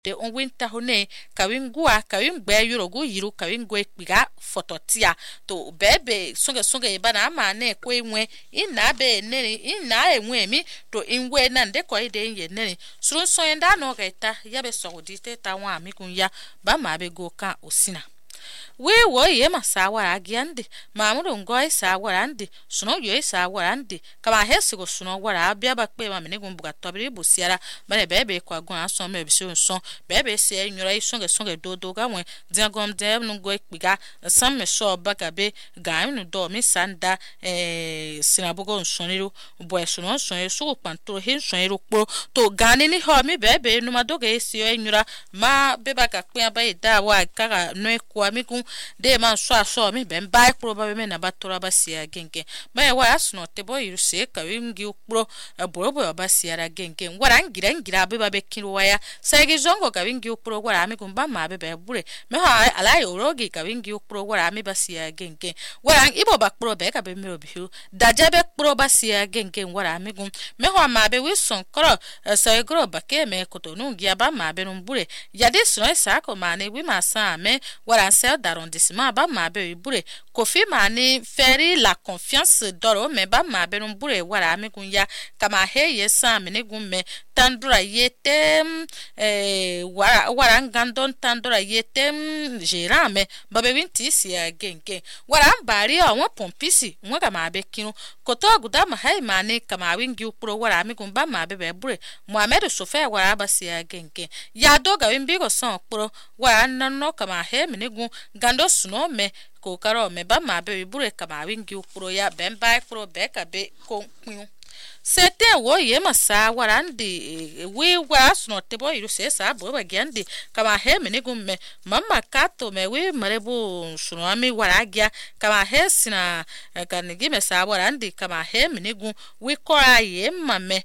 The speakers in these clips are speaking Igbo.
de on winta hone kawingua kawingbe yurogu yiru kawingwe kpiga fototia to bebe songe bana mane ko enwe ina be neri ina enwe mi to inwe na nde ko ide ye neri surun so yenda no gaita ya be so dite ta wa mi kun ya ba ma be go ka osina we wo ye masawara agiande mamudu ngoi sawarande suno ye sawarande kama hesigo suno wara abia bakpe ma mene gumbuga tobiri busiara bane bebe kwa gon aso me bisu so bebe se nyura isonge dodo ga wen diagom dem no go ekpiga sam me so bagabe ga nu do mi sanda sinabogo nsoniru boy suno so so panto hin soniro pro to gani ni ho mi bebe no madoga esi nyura ma beba ka kpe ba da wa kaka no ekwa mi kun de man so mi ben bai probably me na batora basia gengen ba wa asno te boy yuse ka wingi ukro bobo basia ra gengen wara ngira be ba bekiro waya sagi zongo ka wingi ukro wara mi kun ba ma be bure me ha ala yorogi ka wingi ukro wara mi basia gengen wara ibo ba pro be ka be mi obihu daja be pro basia gengen wara mi kun me ho ma be wison kro sai gro ba ke me kotonu ngia ba ma be bure ya de so sa ko ma ne wi ma sa me wara sel d'arrondissement ba ma be bure kofi mani feri la confiance doro me ba ma be bure wara mi kun ya kama he yesa me ne gun me tandura yetem wara ngandon tandura yetem gerame ba be winti si gengen wara mbari awon pompisi won kama be kinu koto guda ma hay mani kama wingi upro wara mi kun ba ma be bure Mohamed Sofe wara ba si gengen ya doga wimbi go son pro wara nanno kama he me ne gun gando suno me ko karo me ba ma be bure kama wingi upro ya ben ba pro be ka be ko kun sete wo ye masa warandi we was not the boy you say sa bo bagandi kama he me ne gun me mama kato me we marebu suno ami waragia kama he sina kanigi me sa warandi kama he me ne gun we ko aye mame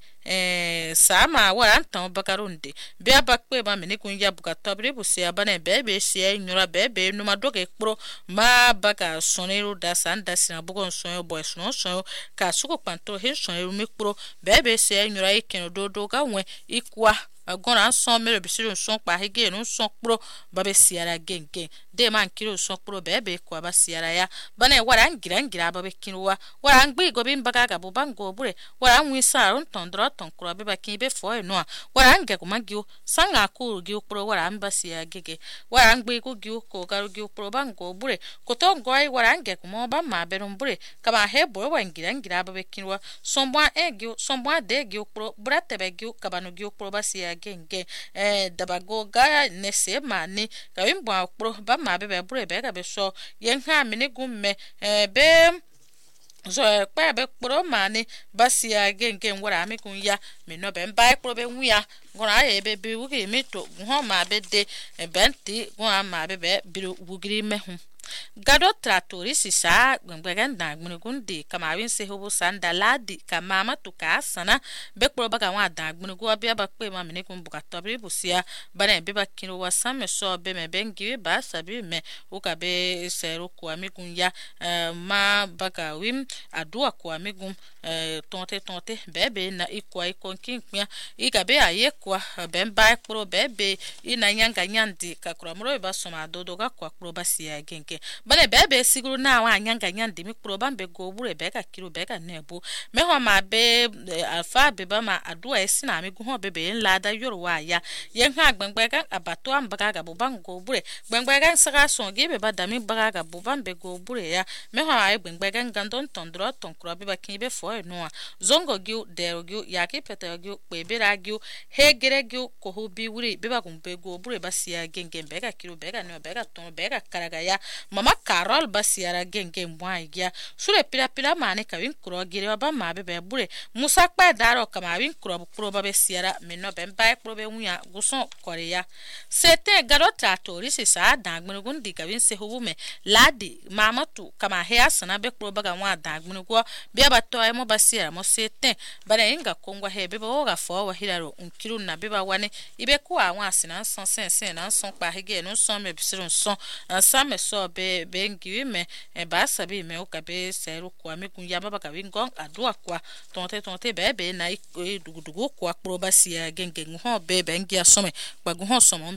sama warantan bakarundi be abakpe ba me ne gun ya bukato bre busi abane bebe sie nyura bebe no madoge pro ma baka sonero da sanda sina bugon sonyo boy sonyo ka suko panto he sonyo mi pro bebe se nyura ikeno dodo ga wen ikwa agora son mere bisiru son pa hege no son pro babe siara gengen de man kiro son pro bebe kwa ba siara ya bana wara ngira babe kinwa wara ngbi go bin baga ga bubango bure wara nwisa ron tondro tonkro be ba kin be fo no wara nge ko magio sanga ku gi pro wara mba sia gege wara ngbi ko gi ko garu gi pro bango bure ko to ngoi wara nge ko mo ba ma be ron bure kama he bo wa ngira babe kinwa sonbwa egio sonbwa de gi pro brate be gi kabano gi pro ba sia genge dabago ga nese mani ka wimbo pro ba ma be bure be ga be so yen ha me ne gumme be so pa be pro mani basia genge ngora mi kun ya me no be mba pro be nwia ngora ye be bi wugi mi to ho ma be de benti ngora ma be bi wugiri me hu gado tratori sisa gbengenda gmunugundi kama winse hobo sanda ladi kama matuka sana bekpro baga wa da gmunugu abia bakpe ma mene kun buka tobri busia bana be bakino wasame so be me bengi ba sabi me ukabe seru kwa migun ya ma baga wim adua kwa migun tonte bebe na ikwa ikonkinkya ikabe ayekwa bemba pro bebe ina nyanga nyandi kakramro ba soma dodo ga kwa pro basia genke bane bebe siguru na wa nyanga nyandi mi pro bambe go bure beka kiro beka nebu me ho ma be alfa be ba ma adua esina mi go ho bebe nlada yorwa ya yen ha gbengbega abato ambaga ga bubango bure gbengbega saka so ge be ba dami baga ga bubambe go bure ya me ho ay gbengbega ngandon tondro tonkro be ba kin be fo no zongo giu dero giu yaki pete giu kwebera giu hegere giu ko hobi wuri be ba kumbe go bure basia gengen beka kiro beka no beka ton beka karaga ya mama Carol basiara gengen mwagia sure pila mane ka win kro gire ba ma be bure musa kpa daro kama win kro pro ba besiara me no be mba pro be nwia guson korea sete garota tori se sa dagmunugun di ka win se hobume ladi mamatu kama he asana be pro ba ga nwa dagmunugo be ba to ay mo basiara mo sete bare inga kongwa he be ba ga fo wa hilaro unkiru na be ba wane ibe ku anwa asina son sen na son pa hege no son me bisiru son ansame so be bengi me ba sabi me o ka be seru kwa me kun yaba ba ka wingon adua kwa tonte be na dugu kwa proba sia genge ho be bengi asome gbagu ho somo